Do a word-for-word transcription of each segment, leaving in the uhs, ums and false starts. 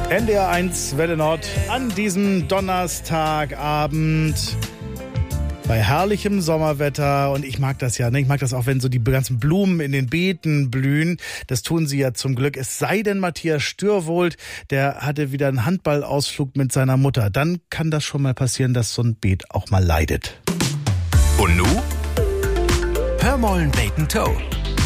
N D R eins Welle Nord an diesem Donnerstagabend bei herrlichem Sommerwetter. Und ich mag das ja, ne? Ich mag das auch, wenn so die ganzen Blumen in den Beeten blühen. Das tun sie ja zum Glück. Es sei denn, Matthias Stürwold, der hatte wieder einen Handballausflug mit seiner Mutter. Dann kann das schon mal passieren, dass so ein Beet auch mal leidet. Und nu? Hör mollen Bacon Toe.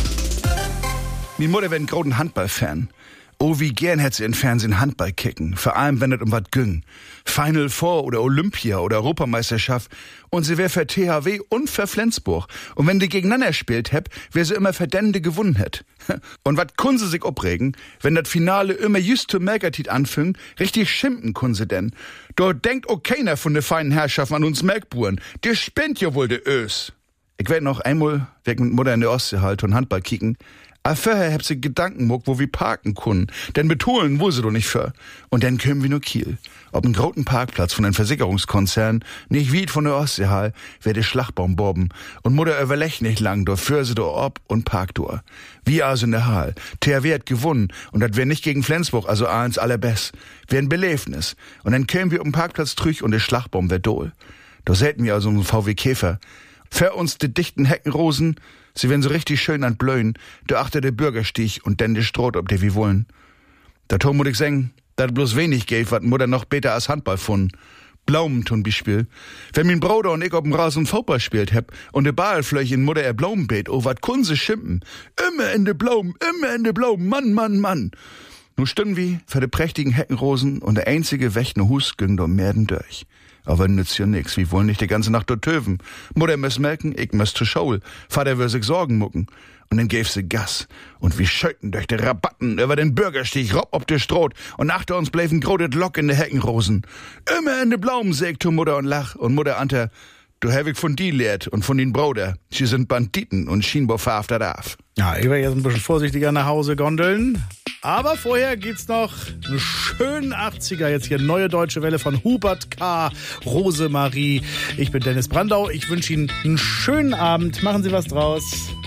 Mi Mutter wär ein großen Handballfan. Oh, wie gern hätt sie im Fernsehen Handball kicken. Vor allem, wenn es um was ging. Final Four oder Olympia oder Europameisterschaft. Und sie wär für T H W und für Flensburg. Und wenn die gegeneinander spielt hätt, wär sie immer für den, die gewonnen hätt. Und wat kun sie sich opregen, wenn das Finale immer just zu Merkertit anfing, richtig schimpfen kun sie denn. Dort denkt auch keiner von de feinen Herrschaften an uns Melkburen. Der spinnt ja wohl de Ös. Ich werd noch einmal weg mit Mutter in der Ostsee halt und Handball kicken. Aber vorher hab sie Gedanken muck, wo wir parken können. Denn betonen wo sie doch nicht für. Und dann können wir nur Kiel. Ob ein großen Parkplatz von einem Versicherungskonzern, nicht wie von der Ostseehall, wär der Schlagbaum bobben. Und Mutter überlegt nicht lang, do für sie do ob und parkt do. Wie also in der Hall. T H W hat gewonnen. Und das wär nicht gegen Flensburg, also eins allerbest. Wär ein Belebnis. Und dann kämen wir um den Parkplatz trüch und der Schlagbaum wär dohl. Da säten wir also einen V W Käfer. Für uns die dichten Heckenrosen, sie werden so richtig schön an Blöen, der achter der Bürgerstieg und denn der Stroh, ob der wie wollen. Da Tom muss ich sagen, dat bloß wenig geht, wat Mutter noch besser als Handball fun. Blaumen zum Beispiel. Wenn mein Bruder und ich auf dem Rasen Fußball spielt hab und de Ball flöch in Mutter er Blumenbeet, oh wat kun sie schimpfen. Immer in de Blumen, immer in de Blumen, Mann, Mann, Mann. Nu stünden wir für de prächtigen Heckenrosen und der einzige wächtne Hus ging do Merden durch. Aber nützt ja nix, wir wollen nicht die ganze Nacht dort töven. Mutter muss melken, ich muss zur Schule. Vater will sich Sorgen mucken. Und dann gäf sie Gas. Und wir schöten durch die Rabatten über den Bürgerstieg, rob ob der Stroh. Und nach uns bleiben grodet Lock in de Heckenrosen. Immer in de Blaumen, sägt tu Mutter und lach. Und Mutter ante, du hab ich von die lehrt und von den Bruder. Sie sind Banditen und Schienbau verhaftet darf. Ja, ich werde jetzt ein bisschen vorsichtiger nach Hause gondeln. Aber vorher geht's noch einen schönen achtziger. Jetzt hier Neue Deutsche Welle von Hubert K. Rosemarie. Ich bin Dennis Brandau. Ich wünsche Ihnen einen schönen Abend. Machen Sie was draus.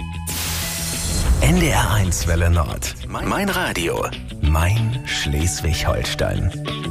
N D R eins Welle Nord. Mein Radio. Mein Schleswig-Holstein.